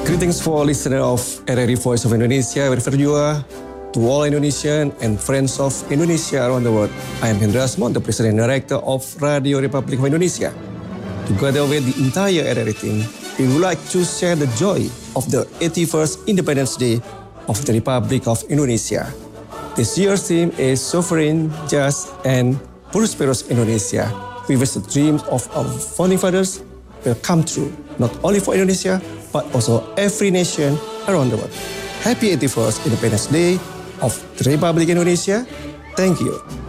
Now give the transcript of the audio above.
Greetings for listeners of RRI Voice of Indonesia, wherever you are, to all Indonesian and friends of Indonesia around the world. I am Hendra Asmon, the President and Director of Radio Republic of Indonesia. Together with the entire RRI team, we would like to share the joy of the 81st Independence Day of the Republic of Indonesia. This year's theme is Sovereign, Just, and Prosperous Indonesia. We wish the dreams of our founding fathers will come true, not only for Indonesia, but also every nation around the world. Happy 81st Independence Day of the Republic of Indonesia. Thank you.